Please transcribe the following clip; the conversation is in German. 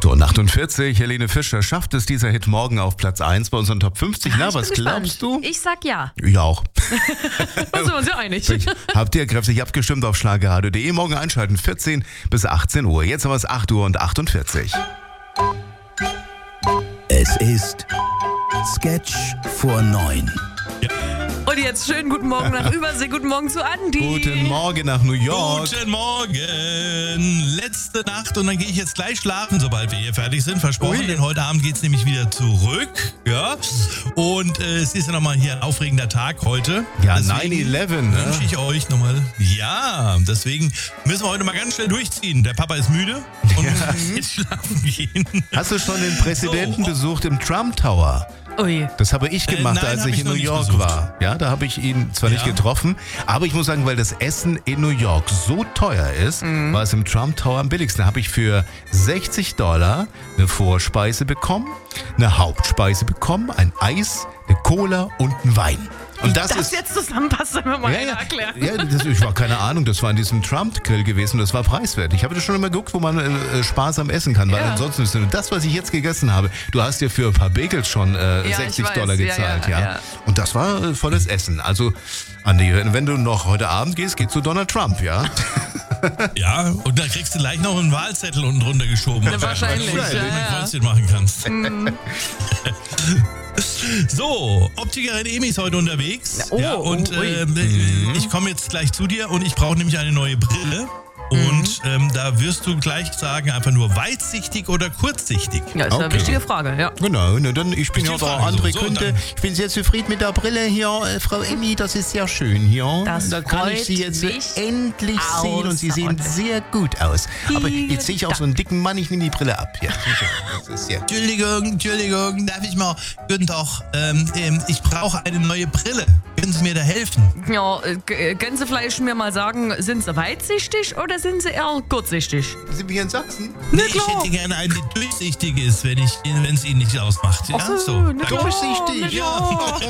8:48 Uhr, Helene Fischer schafft es, dieser Hit morgen auf Platz 1 bei unseren Top 50. Na, was glaubst du? Ich sag ja. Ich auch. Da sind wir uns ja einig. Habt ihr kräftig abgestimmt auf schlagerradio.de. Morgen einschalten, 14 bis 18 Uhr. Jetzt haben wir es 8:48 Uhr. Es ist Sketch vor 9. Und jetzt schönen guten Morgen nach Übersee. Guten Morgen zu Andi. Guten Morgen nach New York. Guten Morgen. Letzte Nacht und dann gehe ich jetzt gleich schlafen, sobald wir hier fertig sind. Versprochen, denn heute Abend geht es nämlich wieder zurück. Ja. Und es ist ja nochmal hier ein aufregender Tag heute. Ja, deswegen 9/11, ne? wünsche ich euch nochmal. Ja, deswegen müssen wir heute mal ganz schnell durchziehen. Der Papa ist müde und muss jetzt schlafen gehen. Hast du schon den Präsidenten besucht im Trump Tower? Ui. Das habe ich gemacht, Nein, als hab ich ich in noch New nicht York besucht. war. Ja, da habe ich ihn zwar nicht getroffen, aber ich muss sagen, weil das Essen in New York so teuer ist, war es im Trump Tower am billigsten. Da habe ich für $60 eine Vorspeise bekommen, eine Hauptspeise bekommen, ein Eis, eine Cola und einen Wein. Und das ist jetzt zusammenpasst, soll mir mal einer erklären. ich war keine Ahnung, das war in diesem Trump-Grill gewesen, das war preiswert. Ich habe das schon immer geguckt, wo man sparsam essen kann, weil ansonsten ist das, was ich jetzt gegessen habe, du hast dir für ein paar Bagels schon $60 gezahlt. Ja. Und das war volles Essen. Also, Andi, wenn du noch heute Abend gehst, geh zu Donald Trump, ja? Ja, und da kriegst du gleich noch einen Wahlzettel unten drunter geschoben. Wahrscheinlich, Weil du ja. ein Kreuzchen machen kannst. So, Optikerin Emi ist heute unterwegs. Ich komme jetzt gleich zu dir und ich brauche nämlich eine neue Brille. Und da wirst du gleich sagen, einfach nur weitsichtig oder kurzsichtig. Ja, ist eine wichtige Frage, ja. Genau, dann ich bin ja Wichtige der Frage, André so, Kunde. dann- Ich bin sehr zufrieden mit der Brille hier, Frau Emmy, das ist sehr schön hier. Das Da kann ich freut Sie jetzt mich endlich sehen und Sie sehen sehr gut aus. Aber jetzt sehe ich auch so einen dicken Mann, ich nehme die Brille ab. Ja, das ist ja. Entschuldigung, darf ich mal? Guten Tag, ich brauche eine neue Brille. Können Sie mir da helfen? Ja, können Sie vielleicht mir mal sagen, sind Sie weitsichtig oder sind Sie eher kurzsichtig? Sind wir hier in Sachsen? Nee, ich hätte gerne eine, die durchsichtig ist, wenn es Ihnen nicht ausmacht. Ja, Ach so, Danke. durchsichtig. Durchsichtig, ja.